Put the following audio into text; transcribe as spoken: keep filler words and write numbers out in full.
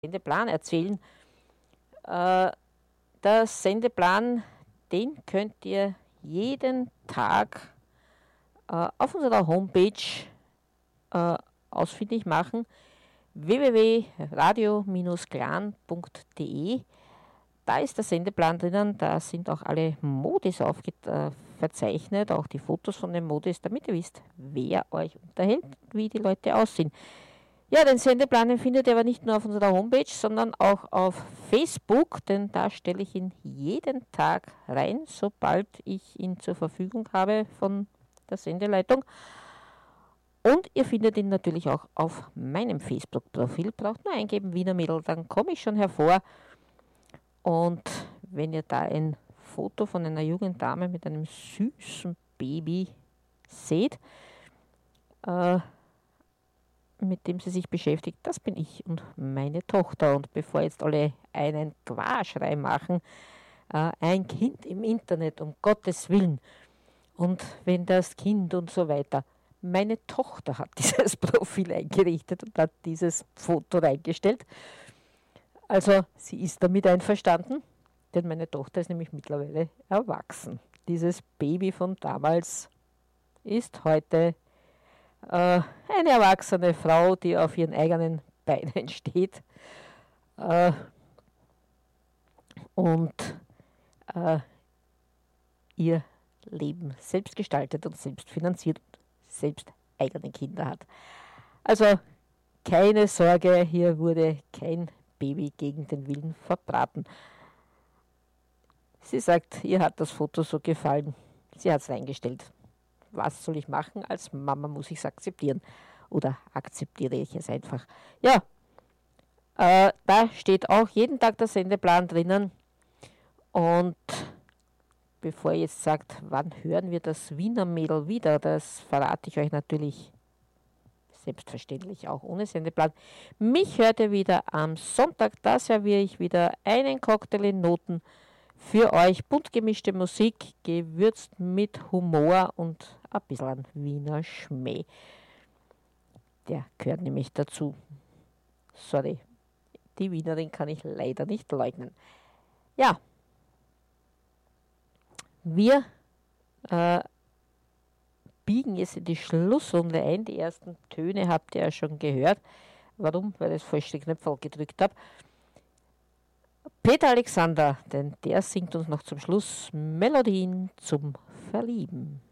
Sendeplan erzählen. Äh, der Sendeplan, den könnt ihr jeden Tag äh, auf unserer Homepage äh, ausfindig machen, w w w punkt radio clan punkt d e. Da ist der Sendeplan drinnen, da sind auch alle Modis aufge äh, verzeichnet, auch die Fotos von den Modis, damit ihr wisst, wer euch unterhält, wie die Leute aussehen. Ja, den Sendeplan den findet ihr aber nicht nur auf unserer Homepage, sondern auch auf Facebook, denn da stelle ich ihn jeden Tag rein, sobald ich ihn zur Verfügung habe von der Sendeleitung. Und ihr findet ihn natürlich auch auf meinem Facebook-Profil. Braucht nur eingeben Wiener Mädel, dann komme ich schon hervor. Und wenn ihr da ein Foto von einer jungen Dame mit einem süßen Baby seht, äh, mit dem sie sich beschäftigt, das bin ich und meine Tochter. Und bevor jetzt alle einen Quaschrei machen, äh, ein Kind im Internet, um Gottes Willen, und wenn das Kind und so weiter. Meine Tochter hat dieses Profil eingerichtet und hat dieses Foto reingestellt. Also sie ist damit einverstanden, denn meine Tochter ist nämlich mittlerweile erwachsen. Dieses Baby von damals ist heute äh, eine erwachsene Frau, die auf ihren eigenen Beinen steht äh, und äh, ihr Leben selbst gestaltet und selbst finanziert und selbst eigene Kinder hat. Also keine Sorge, hier wurde kein Baby gegen den Willen verbraten. Sie sagt, ihr hat das Foto so gefallen. Sie hat es reingestellt. Was soll ich machen? Als Mama muss ich es akzeptieren. Oder akzeptiere ich es einfach. Ja, äh, da steht auch jeden Tag der Sendeplan drinnen. Und bevor ihr jetzt sagt, wann hören wir das Wiener Mädel wieder, das verrate ich euch natürlich selbstverständlich auch ohne Sendeplan. Mich hört ihr wieder am Sonntag, da serviere ich wieder einen Cocktail in Noten für euch. Bunt gemischte Musik, gewürzt mit Humor und ein bisschen Wiener Schmäh. Der gehört nämlich dazu. Sorry, die Wienerin kann ich leider nicht leugnen. Ja, wir äh, biegen jetzt in die Schlussrunde ein. Die ersten Töne habt ihr ja schon gehört. Warum? Weil ich das falsche Knöpfel gedrückt habe. Peter Alexander, denn der singt uns noch zum Schluss Melodien zum Verlieben.